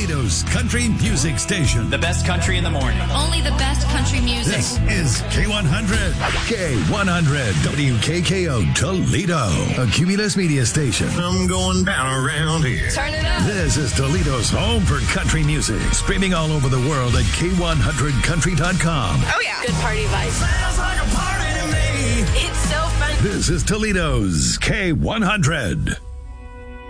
Toledo's country music station. The best country in the morning. Only the best country music. This is K100. K100 WKKO Toledo. A Cumulus media station. I'm going down around here. Turn it up. This is Toledo's home for country music. Streaming all over the world at K100country.com. Oh, yeah. Good party vibes. Sounds like a party to me. It's so fun. This is Toledo's K100.